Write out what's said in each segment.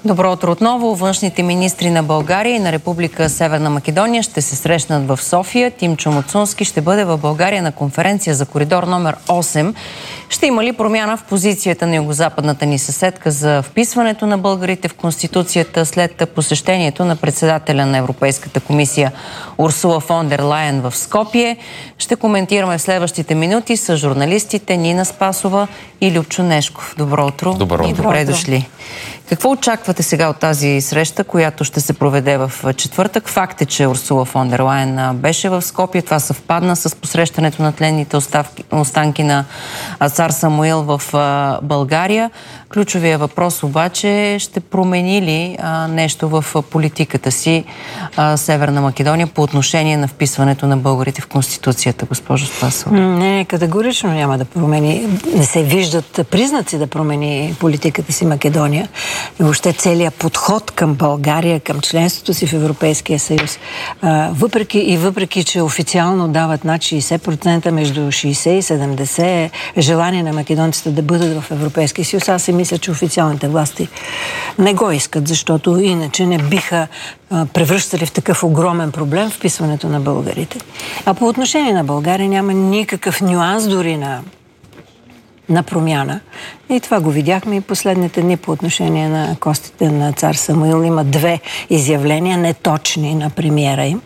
Добро утро отново. Външните министри на България и на Република Северна Македония ще се срещнат в София. Тимчо Мацунски ще бъде в България на конференция за коридор номер 8. Ще има ли промяна в позицията на югозападната ни съседка за вписването на българите в Конституцията след посещението на председателя на Европейската комисия Урсула фон дер Лайен в Скопие? Ще коментираме в следващите минути с журналистите Нина Спасова и Любчо Нешков. Добро утро и добре дошли. Какво очаквате сега от тази среща, която ще се проведе в четвъртък? Факт е, че Урсула фон дер Лайен беше в Скопие. Това съвпадна с посрещането на тленните останки на цар Самуил в България. Ключовия въпрос обаче, ще промени ли нещо в политиката си Северна Македония по отношение на вписването на българите в Конституцията, госпожо Спасова? Не, категорично няма да промени. Не се виждат признаци да промени политиката си Македония. И въобще целият подход към България, към членството си в Европейския съюз. Въпреки, че официално дават над 60%, между 60 и 70 желание на македонците да бъдат в Европейския съюз, аз си мисля, че официалните власти не го искат, защото иначе не биха превръщали в такъв огромен проблем вписването на българите. А по отношение на България няма никакъв нюанс дори на промяна. И това го видяхме и последните дни по отношение на костите на цар Самуил. Има две изявления, неточни на премиера им.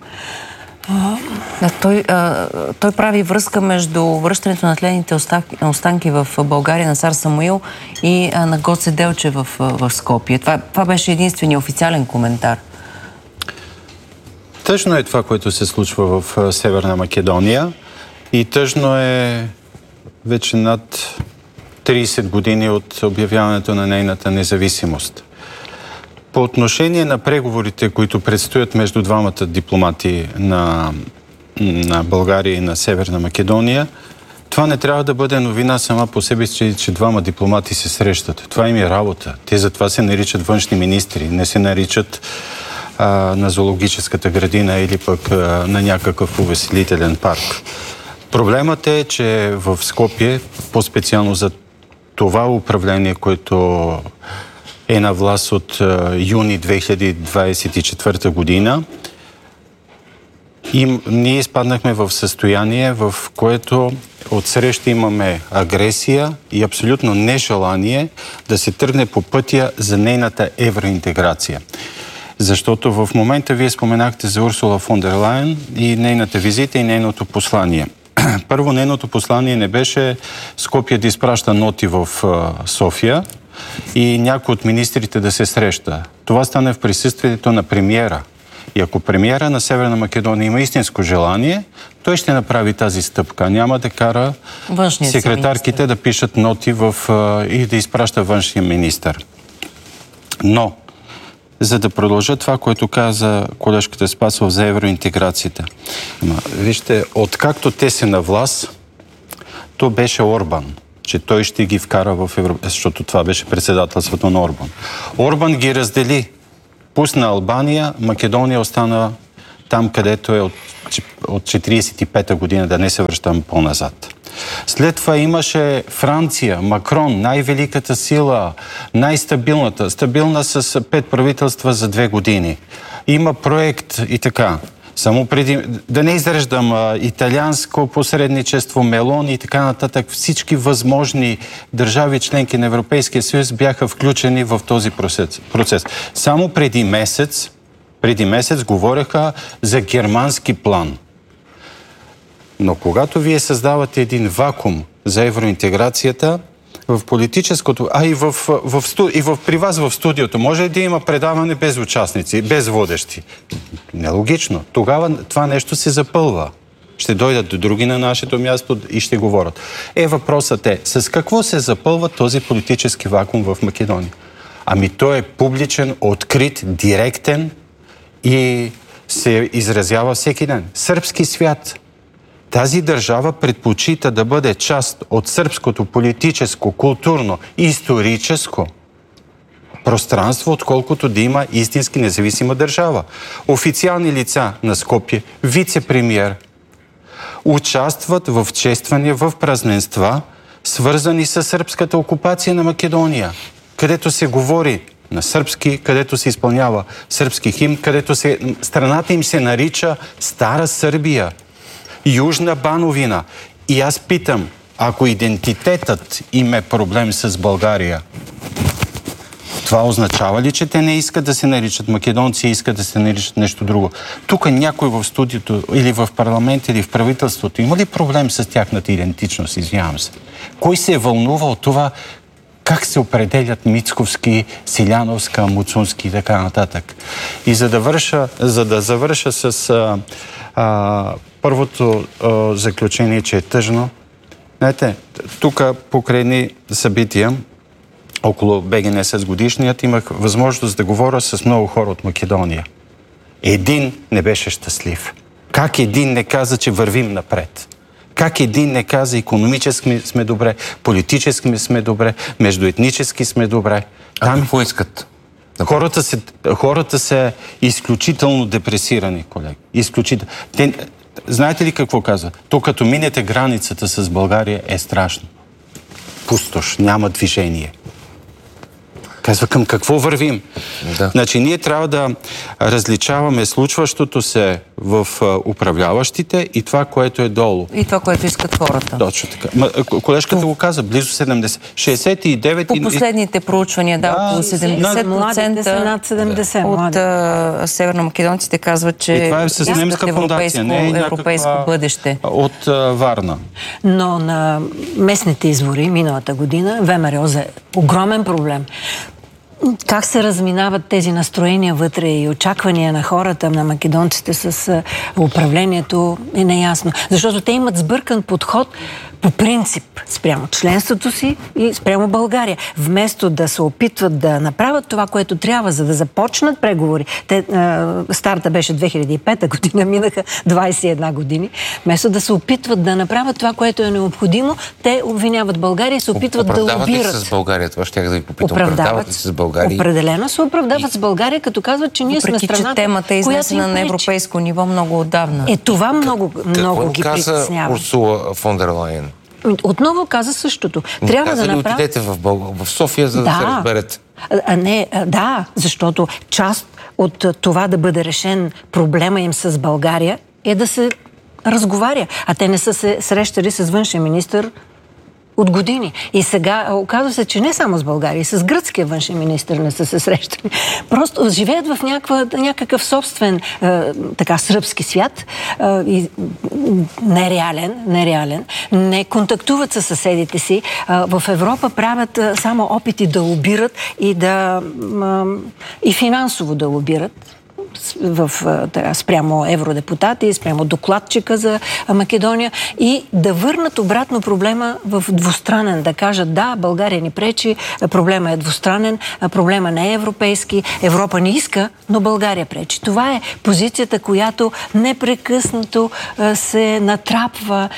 Той прави връзка между връщането на тлените останки в България на цар Самуил и на Гоце Делчев в Скопие. Това беше единственият официален коментар. Тъжно е това, което се случва в Северна Македония, и тъжно е вече над 30 години от обявяването на нейната независимост. По отношение на преговорите, които предстоят между двамата дипломати на България и на Северна Македония, това не трябва да бъде новина сама по себе си, че двама дипломати се срещат. Това им е работа. Те затова се наричат външни министри, не се наричат на зоологическата градина или пък на някакъв увеселителен парк. Проблемът е, че в Скопие, по-специално за това управление, което е на власт от юни 2024 година, и ние изпаднахме в състояние, в което отсреща имаме агресия и абсолютно нежелание да се тръгне по пътя за нейната евроинтеграция. Защото в момента вие споменахте за Урсула фон дер Лайен и нейната визита и нейното послание. Първо, нейното послание не беше Скопие да изпраща ноти в София и някой от министрите да се среща. Това стана в присъствието на премиера. И ако премиера на Северна Македония има истинско желание, той ще направи тази стъпка. Няма да кара секретарките да пишат ноти и да изпраща външния министър. Но, за да продължа това, което каза колежката Спасова за евроинтеграцията. Вижте, откакто те са на власт, то беше Орбан, че той ще ги вкара в Европа, защото това беше председателството на Орбан. Орбан ги раздели. Пусна Албания, Македония остана там, където е от 1945 година, да не се връщам по-назад. След това имаше Франция, Макрон, най-великата сила, най-стабилната, стабилна с 5 правителства за 2 години. Има проект и така. Само преди, да не изреждам италианско посредничество, Мелон и така нататък, всички възможни държави, членки на Европейския съюз, бяха включени в този процес. Само преди месец говореха за германски план. Но когато вие създавате един вакуум за евроинтеграцията, в политическото, при вас в студиото, може да има предаване без участници, без водещи. Нелогично. Тогава това нещо се запълва. Ще дойдат до други на нашето място и ще говорят. Въпросът е, с какво се запълва този политически вакуум в Македония? Ами той е публичен, открит, директен и се изразява всеки ден. Сръбски свят. Тази държава предпочита да бъде част от сръбското политическо, културно и историческо пространство, отколкото да има истински независима държава. Официални лица на Скопие, вице-премиер, участват в чествания, в празненства, свързани с сръбската окупация на Македония, където се говори на сръбски, където се изпълнява сръбски химн, където страната им се нарича Стара Сърбия, Южна Бановина. И аз питам, ако идентитетът им е проблем с България, това означава ли, че те не искат да се наричат македонци, искат да се наричат нещо друго? Тук някой в студиото или в парламент или в правителството има ли проблем с тяхната идентичност? Извинявам се. Кой се е вълнува от това как се определят Мицковски, Силяновска, Муцунски и така нататък? И за да завърша с първото заключение, че е тъжно, знаете, тук покрай едни събития около БГ с годишният имах възможност да говоря с много хора от Македония. Един не беше щастлив. Как един не каза, че вървим напред? Как един не каза, икономически сме добре, политически сме добре, междуетнически сме добре? Там какво искат? Хората са изключително депресирани, колеги. Изключително. Знаете ли какво казва? То като минете границата с България е страшно. Пустош, няма движение. Казва, към какво вървим? Да. Значи, ние трябва да различаваме случващото се в управляващите и това, което е долу. И това, което искат хората. Точно така. Колежката го каза, близо 70. 69... По последните проучвания, около 70% над 70 от северномакедонците казват, че и това е с немска фундация, не е европейско бъдеще. От Варна. Но на местните избори миналата година ВМРО за огромен проблем. Как се разминават тези настроения вътре и очаквания на хората, на македонците с управлението е неясно. Защото те имат сбъркан подход по принцип спрямо членството си и спрямо България. Вместо да се опитват да направят това, което трябва, за да започнат преговори. Старта беше 2005 година, минаха 21 години. Вместо да се опитват да направят това, което е необходимо, те обвиняват България и се опитват да лобират. Оправдават ли с България? Това ще да ви попитам. Оправдават ли с България? Определено се оправдават с България, като казват, че ние сме страната, че темата е изнесена на европейско ниво много отдавна. Това много ги притеснява. Какво каза Урсула фон дер Лайен? Отново каза същото. Трябва да направим... отидете в София, за да се разберете. Да, защото част от това да бъде решен проблема им с България е да се разговаря. А те не са се срещали с външен министър от години. И сега оказва се, че не само с България, и с гръцкия външен министър не са се срещали. Просто живеят в някакъв собствен сръбски свят, нереален, не контактуват с съседите си. В Европа правят само опити да лобират и финансово да лобират спрямо евродепутати, спрямо докладчика за Македония и да върнат обратно проблема в двустранен, да кажат да, България ни пречи, проблема е двустранен, проблема не е европейски, Европа не иска, но България пречи. Това е позицията, която непрекъснато се натрапва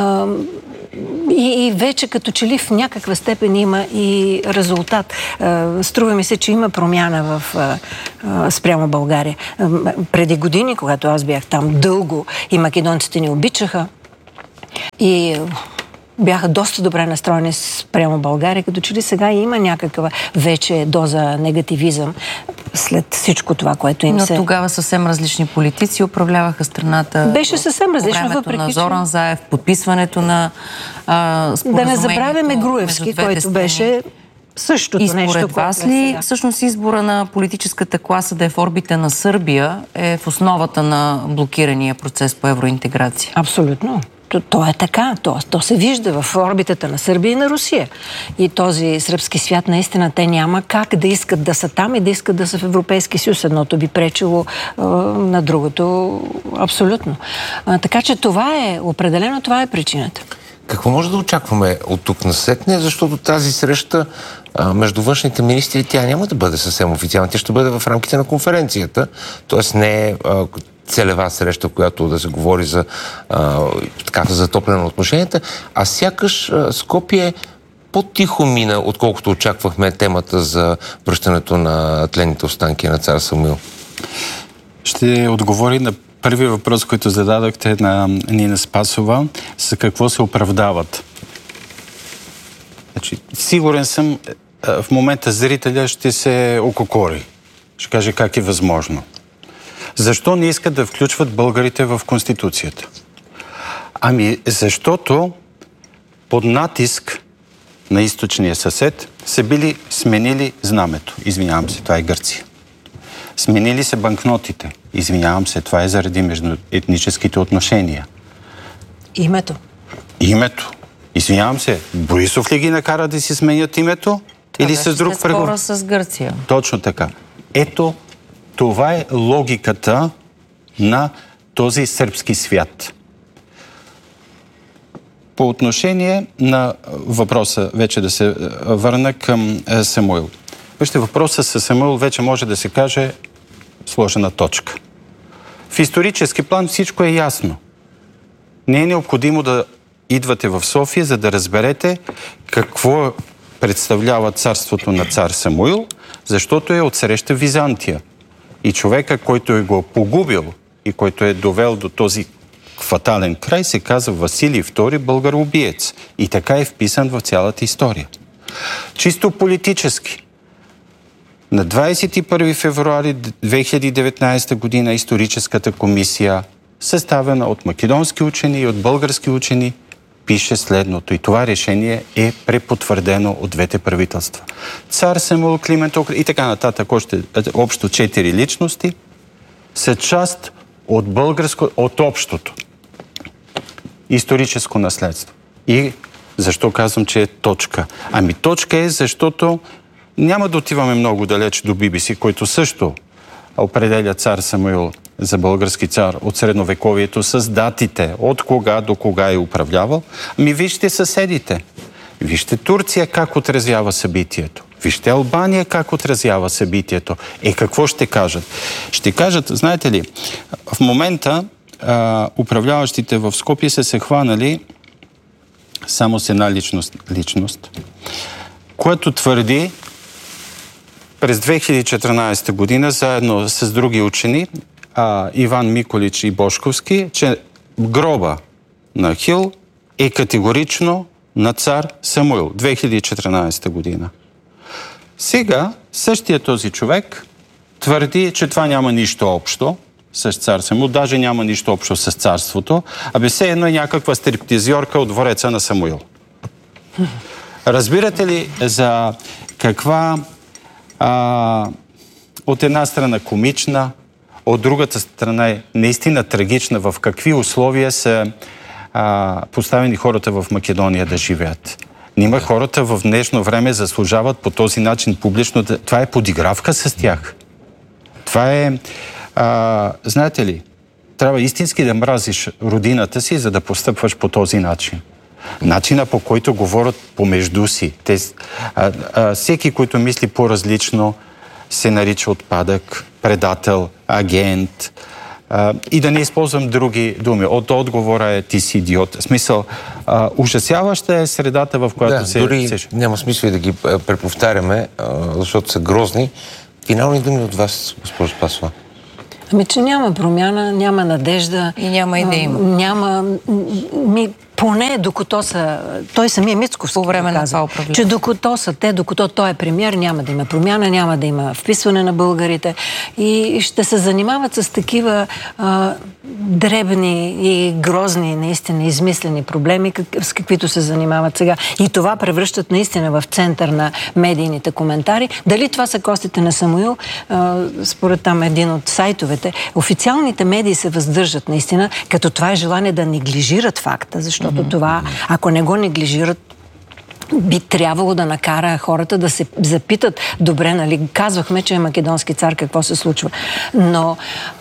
и вече като че ли в някаква степен има и резултат. Струва ми се, че има промяна спрямо България. Преди години, когато аз бях там дълго и македонците ни обичаха и бяха доста добре настроени спрямо България, като че ли сега има някаква вече доза негативизъм след всичко това, което им се... Но тогава съвсем различни политици управляваха страната. Беше съвсем различно, въпреки на Зоран Заев, подписването на споразумението. Да не забравяме Груевски, който беше същото нещо. И според вас ли всъщност избора на политическата класа да е в орбита на Сърбия е в основата на блокирания процес по евроинтеграция? Абсолютно. То е така. То се вижда в орбитата на Сърбия и на Русия. И този сръбски свят, наистина, те няма как да искат да са там и да искат да са в Европейски съюз. Едното би пречило на другото абсолютно. Така че определено това е причината. Какво може да очакваме от тук насетне, защото тази среща между външните министри, тя няма да бъде съвсем официална. Тя ще бъде в рамките на конференцията. Тоест не е целева среща, в която да се говори за затопляне на отношенията, а сякаш Скопие по-тихо мина, отколкото очаквахме темата за връщането на тленните останки на цар Самуил. Ще отговори на първи въпрос, който зададохте на Нина Спасова, с какво се оправдават. Значи, сигурен съм, в момента зрителя ще се ококори. Ще каже как е възможно. Защо не искат да включват българите в Конституцията? Ами, защото под натиск на източния съсед са били сменили знамето. Извинявам се, това е Гърция. Сменили се банкнотите. Извинявам се, това е заради междуетническите отношения. Името. Името. Извинявам се, Борисов ли ги накара да си сменят името? Или с друг преговор? С Гърция. Точно така. Ето, това е логиката на този сръбски свят. По отношение на въпроса, вече да се върна към Самуил. Вижте, въпросът с Самуил вече може да се каже сложена точка. В исторически план всичко е ясно. Не е необходимо да идвате в София, за да разберете какво представлява царството на цар Самуил, защото е отсреща Византия. И човека, който е го погубил и който е довел до този фатален край, се казва Василий II, българоубиец. И така е вписан в цялата история. Чисто политически. На 21 февруари 2019 година историческата комисия, съставена от македонски учени и от български учени, пише следното. И това решение е препотвърдено от двете правителства. Цар Самуил, Климент Охридски и така нататък, общо 4 личности, са част от от общото историческо наследство. И защо казвам, че е точка? Ами точка е, защото няма да отиваме много далеч до BBC, който също определя цар Самуил за български цар от средновековието с датите, от кога до кога е управлявал. Ами вижте съседите. Вижте Турция как отразява събитието. Вижте Албания как отразява събитието. Какво ще кажат? Ще кажат, знаете ли, в момента управляващите в Скопие са се хванали само с една личност, която твърди през 2014 година, заедно с други учени, Иван Миколич и Бошковски, че гроба на Хил е категорично на цар Самуил. 2014 година. Сега същия този човек твърди, че това няма нищо общо с цар Самуил, даже няма нищо общо с царството, все едно е някаква стриптизьорка от двореца на Самуил. Разбирате ли за каква от една страна комична, от другата страна е наистина трагична, в какви условия са поставени хората в Македония да живеят. Нима хората в днешно време заслужават по този начин публично. Това е подигравка с тях. Това е, знаете ли, трябва истински да мразиш родината си, за да постъпваш по този начин. Начина, по който говорят помежду си. Всеки, който мисли по-различно, се нарича отпадък, предател, агент. И да не използвам други думи. От отговора е ти си идиот. В смисъл, ужасяваща е средата, в която се... Дори няма смисъл и да ги преповтаряме, защото са грозни. Финални думи от вас, госпожо Спасова. Ами, че няма промяна, няма надежда. И няма и да има. Няма... Поне докато са... Той самия Мицков по време на това управление. Че докато са те, докато той е премиер, няма да има промяна, няма да има вписване на българите и ще се занимават с такива дребни и грозни, наистина измислени проблеми, с каквито се занимават сега. И това превръщат наистина в център на медийните коментари. Дали това са костите на Самуил? Според там един от сайтовете. Официалните медии се въздържат наистина, като това е желание да неглижират факта, защото това, ако не го неглижират, би трябвало да накара хората да се запитат, добре, нали, казвахме, че е македонски цар, какво се случва. Но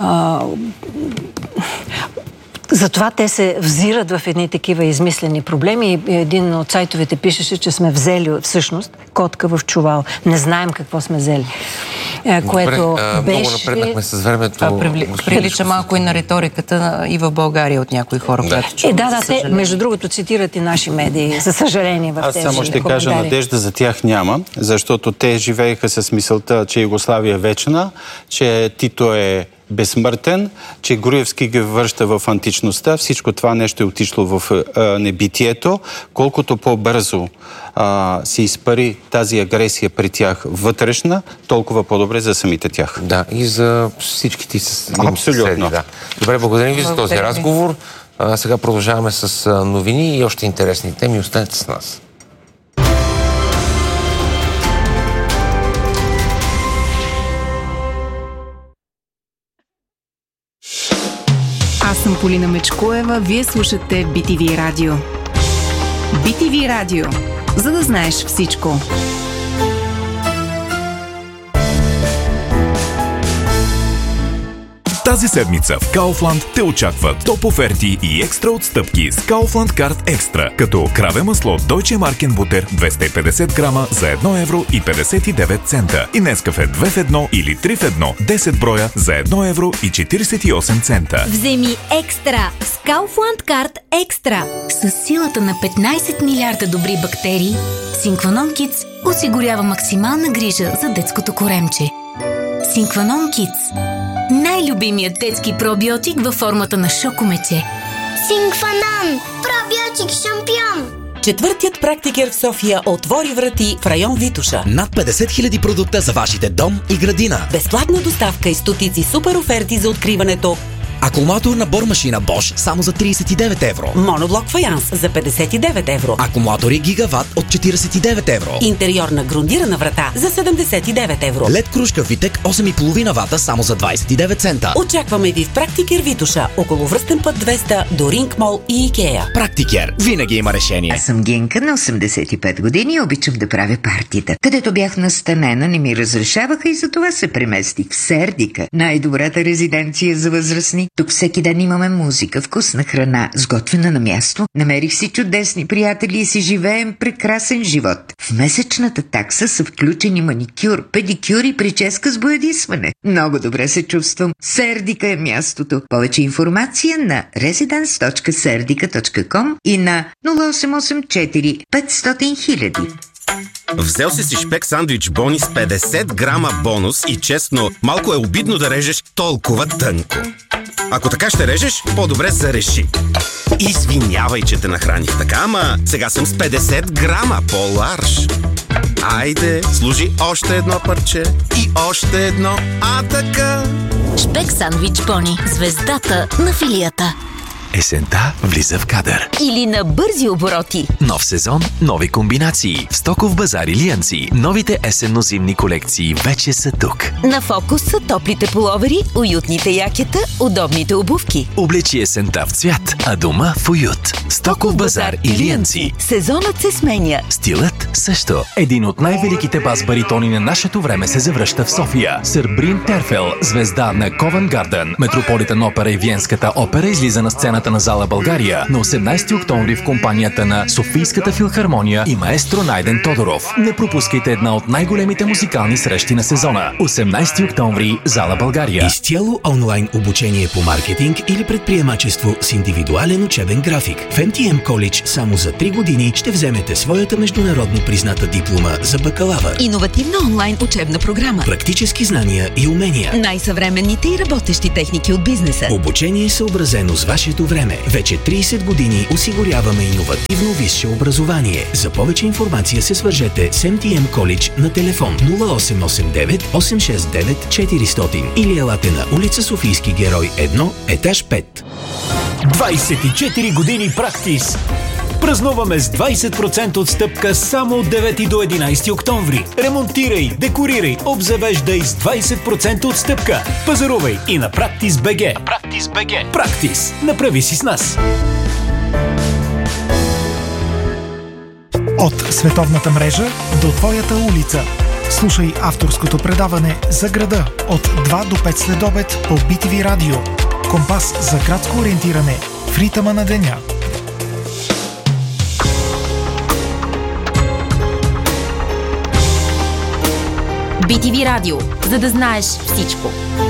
затова те се взират в едни такива измислени проблеми и един от сайтовете пишеше, че сме взели всъщност котка в чувал. Не знаем какво сме взели. Което беше... Много напреднахме с времето. Прилича малко и на риториката и в България от някои хора, които чуват. Те, между другото, цитират и наши медии, за съжаление, в тези Аз само ще кажа, надежда за тях няма, защото те живееха с мисълта, че Югославия е вечна, че Тито е безсмъртен, че Груевски ги връща в античността. Всичко това нещо е отишло в небитието. Колкото по-бързо се изпари тази агресия при тях вътрешна, толкова по-добре за самите тях. Да, и за всичките абсолютно. Да. Добре, благодарим ви за този разговор. Сега продължаваме с новини и още интересни теми. Останете с нас. Аз съм Полина Мечкоева. Вие слушате BTV Радио. BTV Радио. За да знаеш всичко. Тази седмица в Kaufland те очакват топ оферти и екстра отстъпки с Kaufland Card Extra, като краве масло Deutsche Marken Butter 250 грама за 1 евро и 59 цента и Нескафе 2 в 1 или 3 в 1 10 броя за 1 евро и 48 цента. Вземи екстра с Kaufland Card Extra. С силата на 15 милиарда добри бактерии, Synquanon Kids осигурява максимална грижа за детското коремче. Synquanon Kids. Най-любимият детски пробиотик във формата на шокомече. Synquanon. Пробиотик шампион. Четвъртият практикер в София отвори врати в район Витоша. Над 50 000 продукта за вашите дом и градина. Безплатна доставка и стотици супер оферти за откриването. Акумулаторна бормашина Bosch само за 39 евро. Моноблок фаянс за 59 евро. Акумулатори Гигават от 49 евро. Интериорна грундирана врата за 79 евро. LED кружка Витек 8,5 вата само за 29 цента. Очакваме ви в Практикер Витоша, около Връстен път 200 до Ринг Мол и Икея. Практикер винаги има решение. Аз съм Генка, на 85 години и обичам да правя партита. Където бях настанена, не ми разрешаваха и затова се преместих в Сердика, най-добрата резиденция за възрастни. Тук всеки ден имаме музика, вкусна храна, сготвена на място. Намерих си чудесни приятели и си живеем прекрасен живот. В месечната такса са включени маникюр, педикюр и прическа с боядисване. Много добре се чувствам. Сердика е мястото. Повече информация на residence.serdica.com и на 0884 500 000. Взел си шпек сандвич Бони с 50 грама бонус и честно, малко е обидно да режеш толкова тънко. Ако така ще режеш, по-добре зареши. Извинявай, че те нахраних така, ама сега съм с 50 грама по-ларж. Айде, служи още едно парче и още едно, а така. Шпек сандвич Бони. Звездата на филията. Есента влиза в кадър. Или на бързи обороти. Нов сезон, нови комбинации. В Стоков базар и Лианци. Новите есенно-зимни колекции вече са тук. На фокус са топлите пуловери, уютните якета, удобните обувки. Облечи есента в цвят, а дома в уют. Стоков базар и Лианци. Сезонът се сменя. Стилът също. Един от най-великите бас-баритони на нашето време се завръща в София. Сър Брин Терфел, звезда на Ковент Гарден, Метрополитен опера и Виенската опера, излиза на сцената на зала България на 18 октомври в компанията на Софийската филхармония и маестро Найден Тодоров. Не пропускайте една от най-големите музикални срещи на сезона. 18 октомври, зала България. Изцяло онлайн обучение по маркетинг или предприемачество с индивидуален учебен график. В MTM College само за 3 години ще вземете своята международно призната диплома за бакалавър. Иновативна онлайн учебна програма. Практически знания и умения. Най-съвременните и работещи техники от бизнеса. Обучение съобразено с вашето време. Вече 30 години осигуряваме иновативно висше образование. За повече информация се свържете с MTM College на телефон 0889 869 400 или елате на улица Софийски герой 1, етаж 5. 24 години практис. Празнуваме с 20% отстъпка само от 9 до 11 октомври. Ремонтирай, декорирай, обзавеждай с 20% отстъпка. Пазарувай и на Practice.bg. Practice. Направи си с нас. От световната мрежа до твоята улица. Слушай авторското предаване за града от 2 до 5 следобед по BTV Радио. Компас за градско ориентиране в ритъма на деня. BTV Радио, за да знаеш всичко.